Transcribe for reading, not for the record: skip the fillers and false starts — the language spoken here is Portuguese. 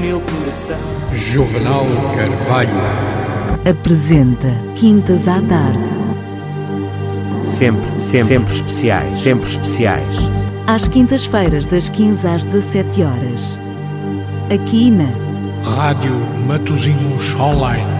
meu coração. Juvenal Carvalho apresenta Quintas à Tarde. Sempre especiais, sempre especiais. Às quintas-feiras, das 15 às 17 horas. Aqui na Rádio Matosinhos Online.